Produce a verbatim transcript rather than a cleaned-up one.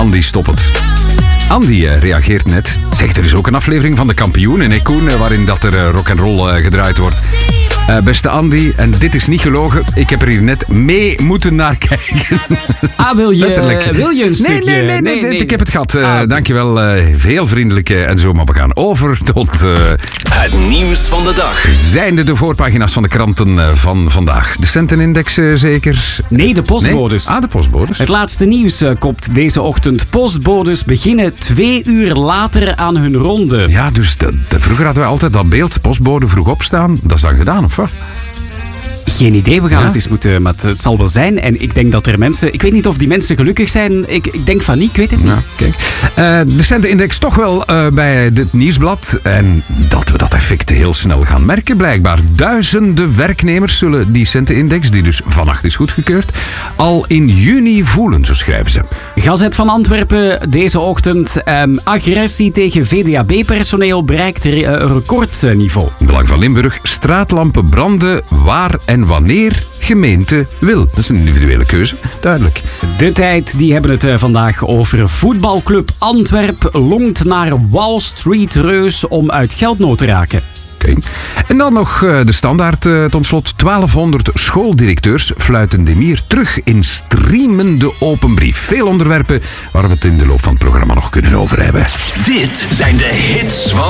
Andy, stop het. Andy uh, reageert net. Zegt, er is ook een aflevering van De Kampioen in Ecoen, uh, waarin dat er uh, rock'n'roll uh, gedraaid wordt. Uh, beste Andy, en dit is niet gelogen, ik heb er hier net mee moeten naar kijken. Ah, wil je, wil je een nee, stukje? Nee, nee, nee, nee, nee. Ik heb het gehad. Uh, ah, dankjewel, uh, heel vriendelijk uh, en zo, maar we gaan over tot... Uh, het nieuws van de dag. Zijnde de voorpagina's van de kranten uh, van vandaag. De centenindex uh, zeker? Nee, de postbodes. Nee? Ah, de postbodes. Het laatste nieuws uh, kopt deze ochtend. Postbodes beginnen twee uur later aan hun ronde. Ja, dus de, de, vroeger hadden we altijd dat beeld, postbode vroeg opstaan. Dat is dan gedaan, of wat? Geen idee, we gaan ja? het eens moeten, maar het zal wel zijn. En ik denk dat er mensen... Ik weet niet of die mensen gelukkig zijn. Ik, ik denk van niet, ik weet het niet. Ja, kijk. Uh, de centenindex toch wel uh, bij dit nieuwsblad. En dat we dat effect heel snel gaan merken, blijkbaar. Duizenden werknemers zullen die centenindex, die dus vannacht is goedgekeurd, al in juni voelen, zo schrijven ze. Gazet van Antwerpen deze ochtend. Um, agressie tegen V D A B-personeel bereikt re- uh, recordniveau. Belang van Limburg. Straatlampen branden waar en wanneer gemeente wil. Dat is een individuele keuze, duidelijk. De Tijd, die hebben het vandaag over voetbalclub Antwerp longt naar Wall Street reus om uit geldnood te raken. Okay. En dan nog uh, de standaard uh, tot slot. twaalfhonderd schooldirecteurs fluiten de mier terug in streamende openbrief. Veel onderwerpen waar we het in de loop van het programma nog kunnen over hebben. Dit zijn de hits van